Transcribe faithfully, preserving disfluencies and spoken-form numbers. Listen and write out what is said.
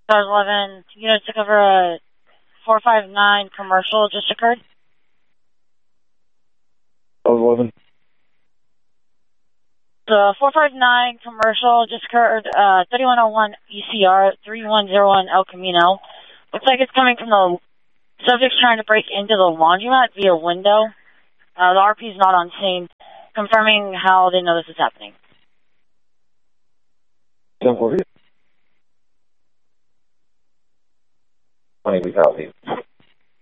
eleven, units took over a four five nine commercial just occurred. eleven. The four five nine commercial just occurred, uh, thirty-one oh one E C R, three one oh one El Camino. Looks like it's coming from the subject's trying to break into the laundromat via window. Uh, the R P is not on scene, confirming how they know this is happening. ten forty. twenty, we copy.